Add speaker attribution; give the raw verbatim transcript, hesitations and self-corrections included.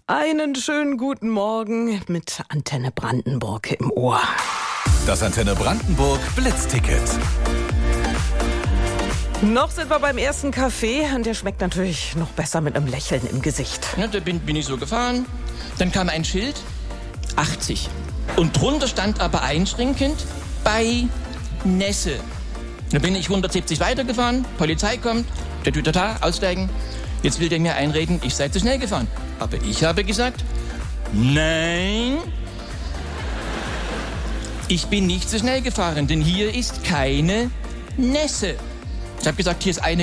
Speaker 1: Einen schönen guten Morgen mit Antenne Brandenburg im Ohr.
Speaker 2: Das Antenne Brandenburg Blitzticket.
Speaker 1: Noch sind wir beim ersten Kaffee und der schmeckt natürlich noch besser mit einem Lächeln im Gesicht.
Speaker 3: Ja, da bin, bin ich so gefahren, dann kam ein Schild, achtzig. Und drunter stand aber einschränkend, bei Nässe. Dann bin ich hundertsiebzig weitergefahren, Polizei kommt, der Tütata, aussteigen. Jetzt will der mir einreden, ich sei zu schnell gefahren. Aber ich habe gesagt, nein, ich bin nicht zu schnell gefahren, denn hier ist keine Nässe. Ich habe gesagt, hier ist eine